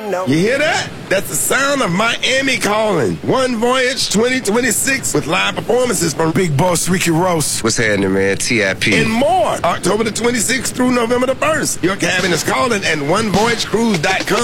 know. You hear that? That's the sound of Miami calling. One Voyage 2026 with live performances from Big Boss Ricky Ross. What's happening, man? TIP. and more. October the 26th through November the 1st. Your cabin is calling and onevoyagecruise.com.